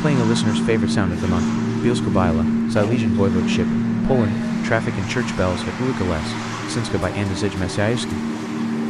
Playing a listener's favorite sound of the month, Bielsko-Biała, Silesian Voivodeship, Poland, Traffic and Church Bells at Ulica Les, Sinska by Anna Zijmesiajewski.